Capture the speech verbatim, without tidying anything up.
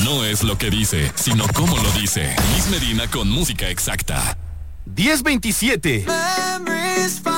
no es lo que dice, sino cómo lo dice. Liz Medina con música exacta. diez veintisiete. Memories